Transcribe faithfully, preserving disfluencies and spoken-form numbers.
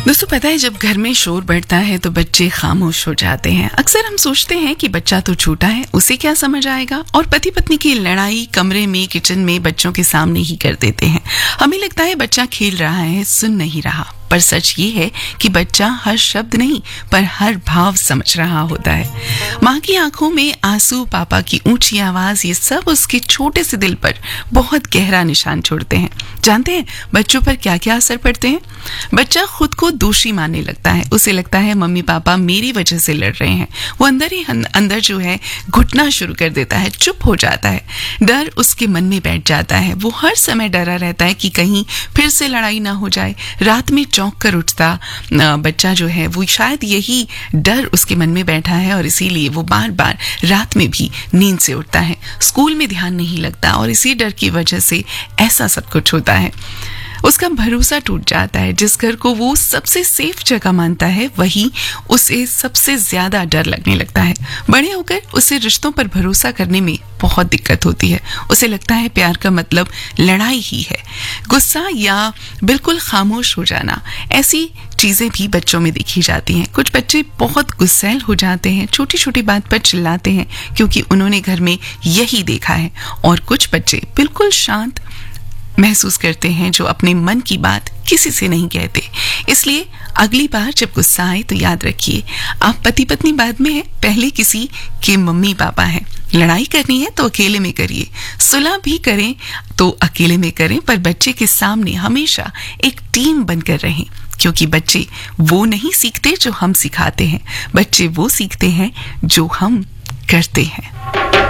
दोस्तों, पता है जब घर में शोर बढ़ता है तो बच्चे खामोश हो जाते हैं। अक्सर हम सोचते हैं कि बच्चा तो छोटा है, उसे क्या समझ आएगा, और पति पत्नी की लड़ाई कमरे में, किचन में बच्चों के सामने ही कर देते हैं। हमें लगता है बच्चा खेल रहा है, सुन नहीं रहा, पर सच ये है कि बच्चा हर शब्द नहीं पर हर भाव समझ रहा होता है। माँ की आंखों में आंसू, पापा की ऊंची आवाज, ये सब उसके छोटे से दिल पर बहुत गहरा निशान छोड़ते हैं। जानते हैं बच्चों पर क्या क्या असर पड़ते हैं? बच्चा खुद को दोषी मानने लगता है। उसे लगता है मम्मी पापा मेरी वजह से लड़ रहे हैं। वो अंदर ही अंदर जो है घुटना शुरू कर देता है, चुप हो जाता है। डर उसके मन में बैठ जाता है। वो हर समय डरा रहता है कि कहीं फिर से लड़ाई ना हो जाए। रात में चौंक कर उठता बच्चा जो है वो शायद यही डर उसके मन में बैठा है और इसीलिए वो बार बार रात में भी नींद से उठता है। स्कूल में ध्यान नहीं लगता और इसी डर की वजह से ऐसा सब कुछ होता है। उसका भरोसा टूट जाता है। जिस घर को वो सबसे सेफ जगह मानता है वही उसे सबसे ज्यादा डर लगने लगता है। बड़े होकर उसे रिश्तों पर भरोसा करने में बहुत दिक्कत होती है। उसे लगता है प्यार का मतलब लड़ाई ही है। गुस्सा या बिल्कुल खामोश हो जाना, ऐसी चीजें भी बच्चों में देखी जाती हैं। कुछ बच्चे बहुत गुस्सैल हो जाते हैं, छोटी छोटी बात पर चिल्लाते हैं क्योंकि उन्होंने घर में यही देखा है, और कुछ बच्चे बिल्कुल शांत महसूस करते हैं जो अपने मन की बात किसी से नहीं कहते। इसलिए अगली बार जब गुस्सा आए तो याद रखिए, आप पति पत्नी बाद में हैं, पहले किसी के मम्मी पापा हैं। लड़ाई करनी है तो अकेले में करिए, सुलह भी करें तो अकेले में करें, पर बच्चे के सामने हमेशा एक टीम बनकर रहें, क्योंकि बच्चे वो नहीं सीखते जो हम सिखाते हैं, बच्चे वो सीखते हैं जो हम करते हैं।